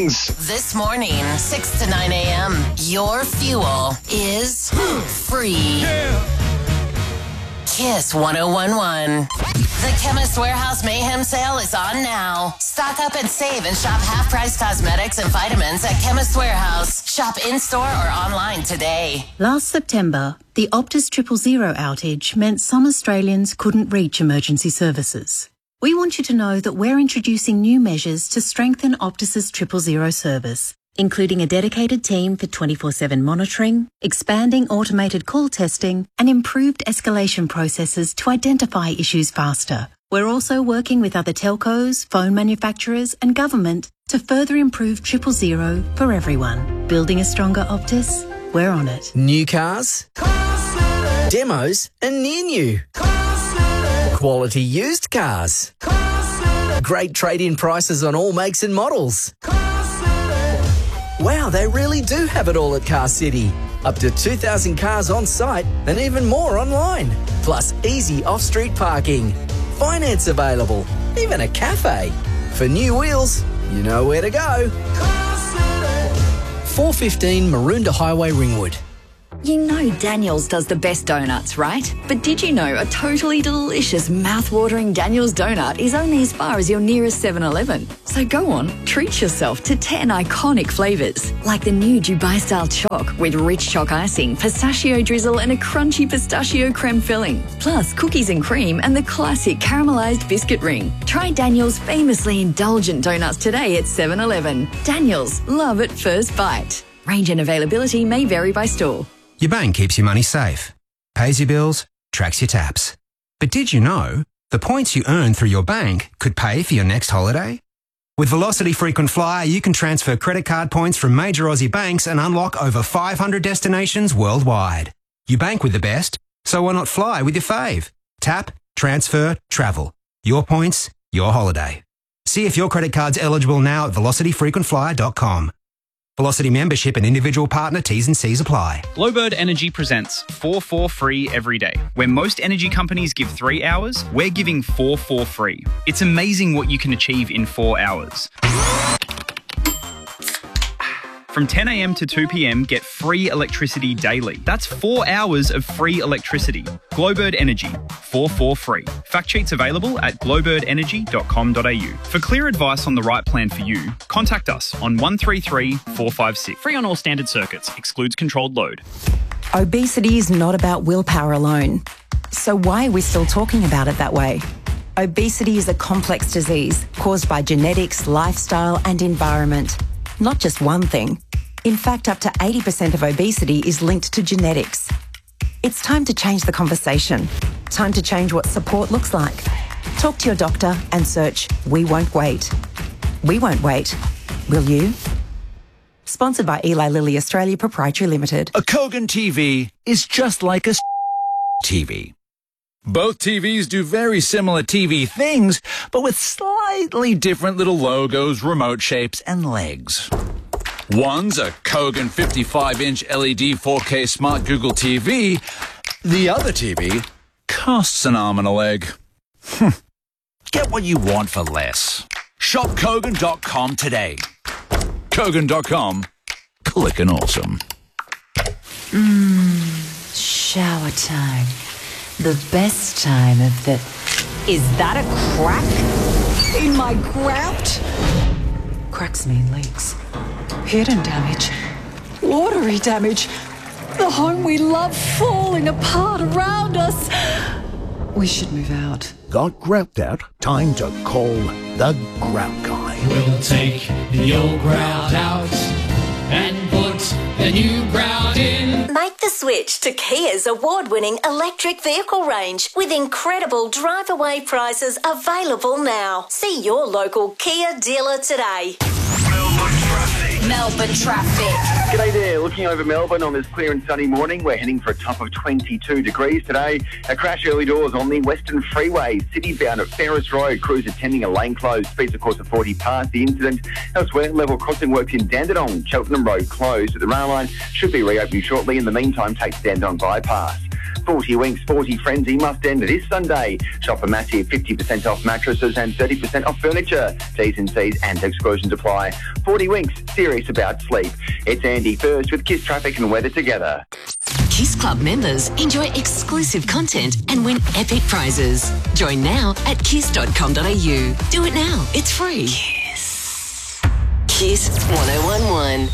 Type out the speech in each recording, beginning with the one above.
mornings. This morning, 6 to 9 a.m., your fuel is free. Kiss 101.1. The Chemist Warehouse Mayhem Sale is on now. Stock up and save and shop half-price cosmetics and vitamins at Chemist Warehouse. Shop in-store or online today. Last September, the Optus 000 outage meant some Australians couldn't reach emergency services. We want you to know that we're introducing new measures to strengthen Optus's 000 service, including a dedicated team for 24/7 monitoring, expanding automated call testing, and improved escalation processes to identify issues faster. We're also working with other telcos, phone manufacturers, and government to further improve 000 for everyone. Building a stronger Optus? We're on it. New cars, demos, and near new. Quality used cars. Great trade-in prices on all makes and models. Wow, they really do have it all at Car City. Up to 2,000 cars on site and even more online. Plus easy off-street parking. Finance available. Even a cafe. For new wheels, you know where to go. 415 Maroondah Highway, Ringwood. You know Daniel's does the best donuts, right? But did you know a totally delicious, mouth-watering Daniel's donut is only as far as your nearest 7-Eleven? So go on, treat yourself to 10 iconic flavours, like the new Dubai-style choc with rich choc icing, pistachio drizzle and a crunchy pistachio creme filling, plus cookies and cream and the classic caramelised biscuit ring. Try Daniel's famously indulgent donuts today at 7-Eleven. Daniel's, love at first bite. Range and availability may vary by store. Your bank keeps your money safe, pays your bills, tracks your taps. But did you know the points you earn through your bank could pay for your next holiday? With Velocity Frequent Flyer, you can transfer credit card points from major Aussie banks and unlock over 500 destinations worldwide. You bank with the best, so why not fly with your fave? Tap, transfer, travel. Your points, your holiday. See if your credit card's eligible now at velocityfrequentflyer.com. Velocity membership and individual partner T's and C's apply. Glowbird Energy presents 4 for free every day. Where most energy companies give 3 hours, we're giving 4 for free. It's amazing what you can achieve in 4 hours. From 10 a.m. to 2 p.m, get free electricity daily. That's 4 hours of free electricity. Glowbird Energy, 4 for free. Fact sheets available at glowbirdenergy.com.au. For clear advice on the right plan for you, contact us on 133 456. Free on all standard circuits. Excludes controlled load. Obesity is not about willpower alone. So why are we still talking about it that way? Obesity is a complex disease caused by genetics, lifestyle and environment. Not just one thing. In fact, up to 80% of obesity is linked to genetics. It's time to change the conversation. Time to change what support looks like. Talk to your doctor and search We Won't Wait. We won't wait. Will you? Sponsored by Eli Lilly Australia Proprietary Limited. A Kogan TV is just like a TV. Both TVs do very similar TV things, but with slightly different little logos, remote shapes, and legs. One's a Kogan 55-inch LED 4K Smart Google TV. The other TV costs an arm and a leg. Get what you want for less. Shop Kogan.com today. Kogan.com. Click and awesome. Shower time. The best time of the... Is that a crack in my grout? Cracks mean leaks. Hidden damage. Watery damage. The home we love falling apart around us. We should move out. Got grout out? Time to call the Grout Guy. We'll take the old grout out and put the new grout in. Make the switch to Kia's award-winning electric vehicle range with incredible drive-away prices available now. See your local Kia dealer today. Melbourne traffic. G'day there. Looking over Melbourne on this clear and sunny morning. We're heading for a top of 22 degrees today. A crash early doors on the Western Freeway. City bound at Ferris Road. Crews attending a lane closed. Speeds, of course, of 40 past the incident. Elsewhere, level crossing works in Dandenong. Cheltenham Road closed. The rail line should be reopening shortly. In the meantime, take the Dandenong bypass. 40 Winks 40 Frenzy must end this Sunday. Shop a massive 50% off mattresses and 30% off furniture. T's and C's and exclusions apply. 40 Winks, serious about sleep. It's Andy first with Kiss Traffic and Weather together. Kiss Club members enjoy exclusive content and win epic prizes. Join now at kiss.com.au. Do it now. It's free. Kiss 1011.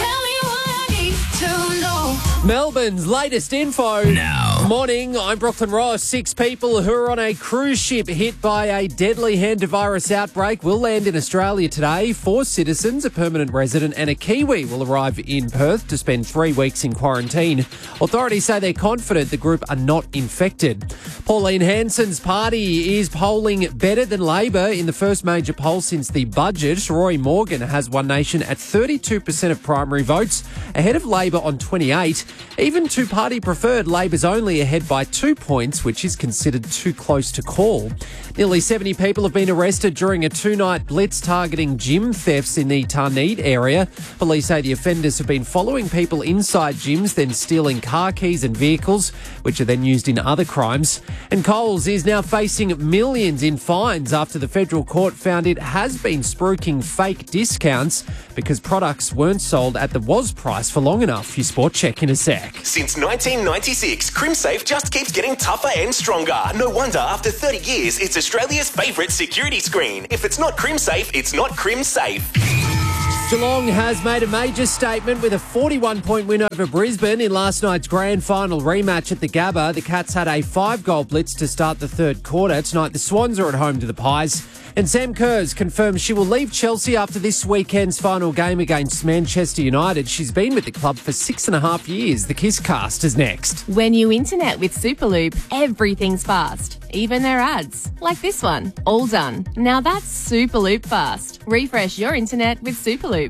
Melbourne's latest info. Now. Morning, I'm Brooklyn Ross. 6 people who are on a cruise ship hit by a deadly hantavirus outbreak will land in Australia today. 4 citizens, a permanent resident and a Kiwi will arrive in Perth to spend 3 weeks in quarantine. Authorities say they're confident the group are not infected. Pauline Hanson's party is polling better than Labor in the first major poll since the budget. Roy Morgan has One Nation at 32% of primary votes, ahead of Labor on 28. Even two-party preferred, Labor's only ahead by 2 points, which is considered too close to call. Nearly 70 people have been arrested during a 2-night blitz targeting gym thefts in the Tarneed area. Police say the offenders have been following people inside gyms, then stealing car keys and vehicles, which are then used in other crimes. And Coles is now facing millions in fines after the federal court found it has been spruiking fake discounts because products weren't sold at the was price for long enough. Your sport check in a sec. Since 1996, CrimSafe just keeps getting tougher and stronger. No wonder after 30 years, it's Australia's favourite security screen. If it's not CrimSafe, it's not CrimSafe. Geelong has made a major statement with a 41-point win over Brisbane in last night's grand final rematch at the Gabba. The Cats had a 5-goal blitz to start the third quarter. Tonight, the Swans are at home to the Pies. And Sam Kerrs confirms she will leave Chelsea after this weekend's final game against Manchester United. She's been with the club for 6.5 years. The Kiss Cast is next. When you internet with Superloop, everything's fast. Even their ads. Like this one. All done. Now that's Superloop fast. Refresh your internet with Superloop.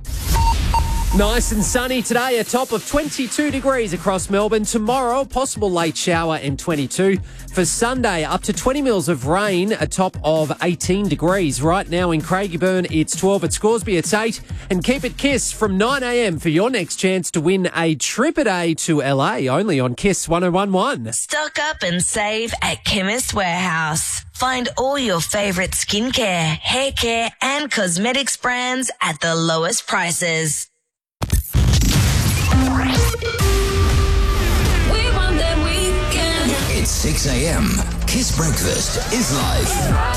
Nice and sunny today, a top of 22 degrees across Melbourne. Tomorrow, possible late shower and 22. For Sunday, up to 20 mils of rain, a top of 18 degrees. Right now in Craigieburn, it's 12. At Scoresby, it's 8. And keep it Kiss from 9 a.m. for your next chance to win a trip a day to LA, only on Kiss 1011. Stock up and save at Chemist Warehouse. Find all your favourite skincare, hair care and cosmetics brands at the lowest prices. It's 6 a.m. Kiss Breakfast is live.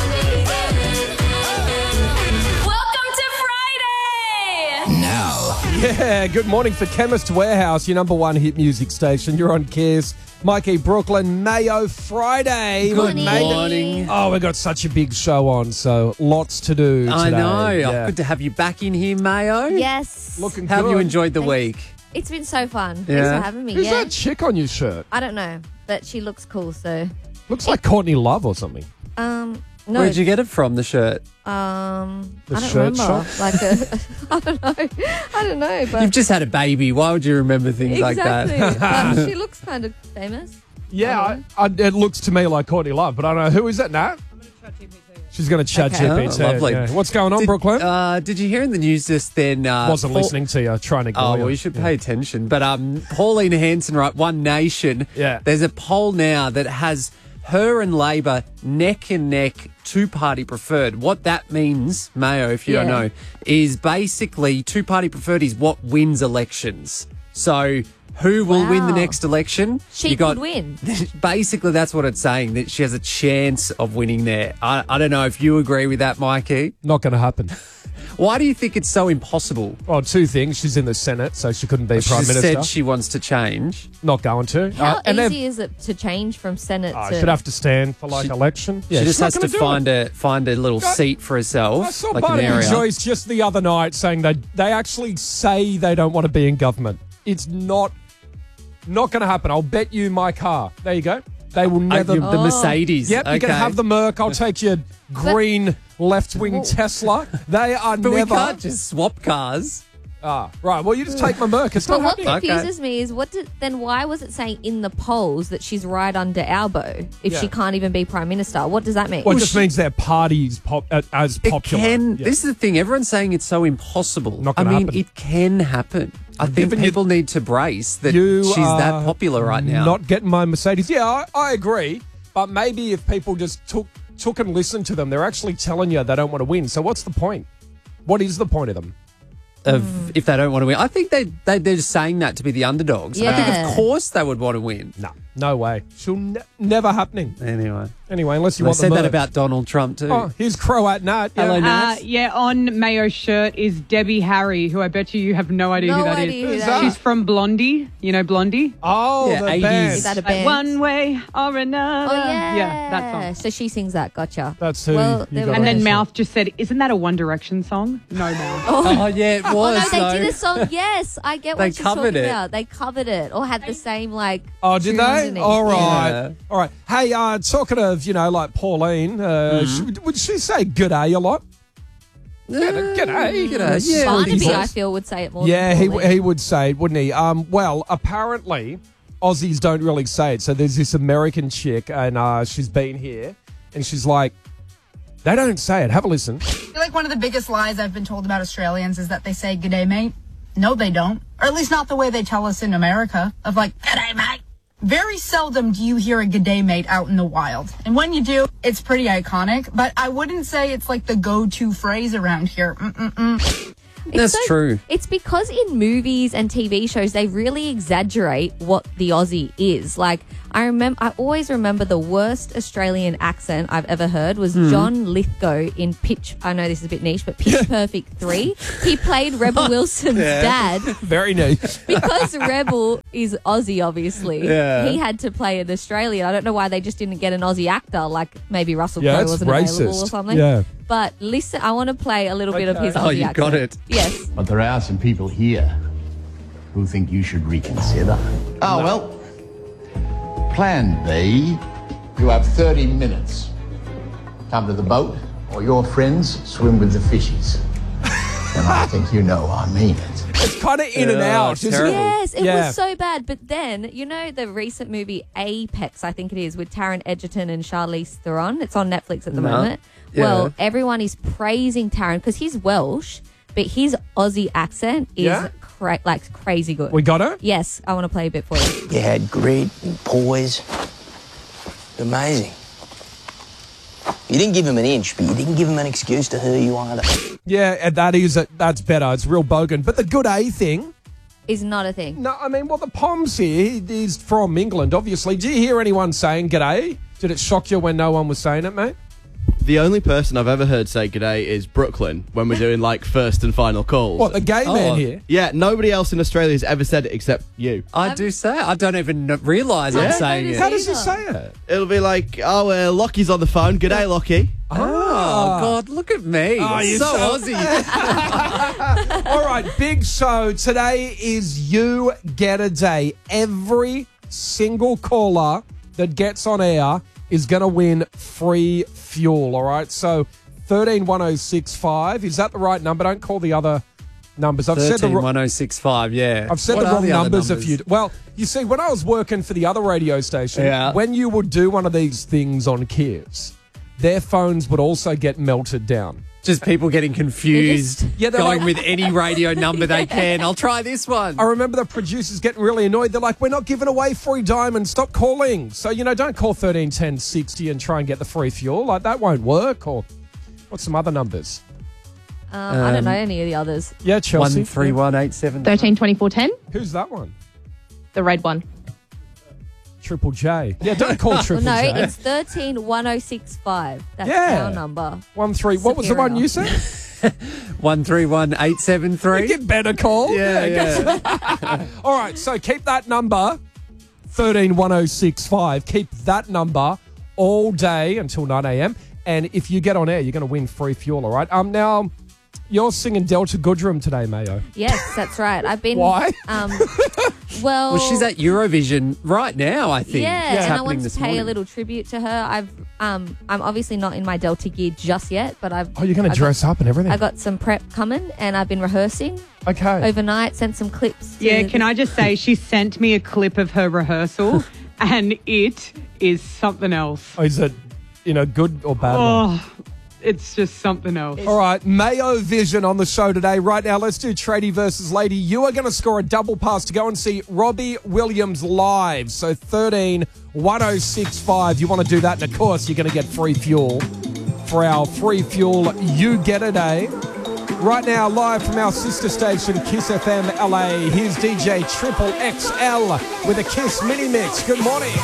Welcome to Friday! Now. Yeah, good morning for Chemist Warehouse, your number one hit music station. You're on Kiss. Mikey, Brooklyn, Mayo Friday. Good morning. Oh, we've got such a big show on, so lots to do today. I know. Yeah. Good to have you back in here, Mayo. Yes. Looking How have you good. enjoyed the week? It's been so fun. Thanks Yeah. for having me. Who's yeah. that chick on your shirt? I don't know, but she looks cool, so. Looks like Courtney Love or something. No. Where'd you get it from, the shirt? The I don't shirt remember. shop? Like I don't know, but. You've just had a baby. Why would you remember things exactly. like that? But she looks kind of famous. Yeah, it looks to me like Courtney Love, but I don't know. Who is that, Nat? She's going to chat Okay. GPT. Oh, lovely. Yeah. What's going on, Brooklyn? Did you hear in the news just then? Wasn't listening to you, trying to ignore Oh, you. well, you should pay attention. But Pauline Hanson, right, One Nation. Yeah. There's a poll now that has her and Labor neck and neck, two-party preferred. What that means, Mayo, if you don't know, is basically two-party preferred is what wins elections. So who will win the Wow. next election? She could win. Basically, that's what it's saying, that she has a chance of winning there. I don't know if you agree with that, Mikey. Not going to happen. Why do you think it's so impossible? Well, 2 things. She's in the Senate, so she couldn't be Prime She Minister. said she wants to change. Not going to. How and then- easy is it to change from Senate to? she'd have to stand for election. She just has to find a. a little seat for herself, I saw like an Barnaby area. Joyce just the other night saying they actually say they don't want to be in government. It's not going to happen. I'll bet you my car. There you go. They will never. The Mercedes. Yep, you can Okay. have the Merc. I'll take your green left-wing Tesla. They are But never. we can't just swap cars. Right. Well, you just take my Merc. It's But not what happening. confuses me is then why was it saying in the polls that she's right under Albo if she can't even be Prime Minister? What does that mean? Well, it just means their party's as popular. This is the thing. Everyone's saying it's so impossible. Not I gonna mean, happen. it can happen. I think people need to brace that she's that popular right now. Not getting my Mercedes. Yeah, I agree. But maybe if people just took and listened to them, they're actually telling you they don't want to win. So what's the point? What is the point of them? If they don't want to win. I think they're just saying that to be the underdogs. I think, of course, they would want to win. No way. She'll never happening. Anyway, unless you They want the said that merch. about Donald Trump too. Oh, here's Croat Nat. Yeah. Hello, Nat. Yeah, on Mayo's shirt is Debbie Harry, who I bet you have no idea who that is. Who's that? She's from Blondie. You know Blondie? Oh, Yeah, the 80s. band. Is that a Like band? one way or another. Oh, yeah. Yeah, that song. So she sings that. Gotcha. That's who Well, you there got we And then go. Mouth just said, isn't that a One Direction song? No, Mouth. Oh, yeah, it was. Oh, no, they though. did a song. Yes, I get They what she's covered talking it. about. They covered it or had the same, like, Oh, did tunes they? in it. All right. Yeah. All right. Hey, talking of, like Pauline, would she say g'day a lot? G'day. G'day. Yeah, Barnaby, decent. I feel, would say it more Yeah, than Pauline. he would say it, wouldn't he? Well, apparently, Aussies don't really say it. So there's this American chick, and she's been here, and she's like, they don't say it. Have a listen. I feel like one of the biggest lies I've been told about Australians is that they say g'day, mate. No, they don't. Or at least not the way they tell us in America, of like, g'day, mate. Very seldom do you hear a g'day, mate out in the wild. And when you do, it's pretty iconic, but I wouldn't say it's like the go-to phrase around here. That's true. It's because in movies and TV shows, they really exaggerate what the Aussie is. Like, I always remember the worst Australian accent I've ever heard was John Lithgow in I know this is a bit niche, but Pitch Perfect 3. He played Rebel Wilson's dad. Very nice. Because Rebel is Aussie, obviously. Yeah. He had to play an Australian. I don't know why they just didn't get an Aussie actor, like maybe Russell Yeah, Crowe it's wasn't available or racist. something. Yeah. But listen, I want to play a little bit of his Aussie Oh, you accent. got it. Yes. But there are some people here who think you should reconsider. Oh, well, plan B. You have 30 minutes. Come to the boat, or your friends swim with the fishies. And I think you know I mean it. It's kind of in and out, it's isn't terrible. it? Yes, it Yeah. was so bad. But then, you know the recent movie Apex, I think it is, with Taron Egerton and Charlize Theron? It's on Netflix at the No. moment. Yeah. Well, everyone is praising Taron because he's Welsh, but his Aussie accent is Yeah? crazy good. We got her? Yes, I want to play a bit for you. You had grit and poise. Amazing. You didn't give him an inch, but you didn't give him an excuse to hurt you either. Yeah, and that's better. It's real bogan. But the good A thing. Is not a thing. No, I mean, well, the Poms here is from England, obviously. Do you hear anyone saying g'day? Did it shock you when no one was saying it, mate? The only person I've ever heard say g'day is Brooklyn when we're doing like first and final calls. What, the gay man here? Yeah, nobody else in Australia has ever said it except you. I do say it. I don't even realise I'm saying it. How does he say it? It'll be like, Lockie's on the phone. G'day, Lockie. Oh, God, look at me. Oh, you're so so- Aussie. All right, big show. Today is You Get a Day. Every single caller that gets on air is going to win free fuel, all right? So 131065, is that the right number? Don't call the other numbers. I've said the 131065, yeah. I've said What the are wrong other numbers a few. Well, you see, when I was working for the other radio station, Yeah. when you would do one of these things on Kiers, their phones would also get melted down. Just people getting confused, Yeah, they're going like- with any radio number they can. I'll try this one. I remember the producers getting really annoyed. They're like, we're not giving away free diamonds. Stop calling. So, don't call 131060 and try and get the free fuel. Like, that won't work. Or what's some other numbers? I don't know any of the others. Yeah, Chelsea. 131873. 132410, Who's that one? the red one. Triple J. Yeah, don't call Triple No, J. it's 131065. That's Yeah. our number. 13. What was the one you said? 131873. Get better call. Yeah. All right, so keep that number, 131065. Keep that number all day until 9 a.m. And if you get on air, you're going to win free fuel, all right? Now, You're singing Delta Goodrum today, Mayo. Yes, that's right. I've been. Why? Well, she's at Eurovision right now, I think. Yeah, It's and I happening want to this pay morning. a little tribute to her. I'm obviously not in my Delta gear just yet, but I've. Oh, you're going to dress up and everything? I got some prep coming, and I've been rehearsing. Okay. Overnight, sent some clips. Yeah, can I just say, she sent me a clip of her rehearsal, and it is something else. Oh, is it in a good or bad way? Oh, it's just something else. All right, Mayo Vision on the show today. Right now, let's do Tradie versus Lady. You are going to score a double pass to go and see Robbie Williams live. So 13-1065. You want to do that, and of course, you're going to get free fuel for our free fuel You Get It Day. Right now, live from our sister station, Kiss FM LA. Here's DJ Triple XL with a Kiss mini mix. Good morning.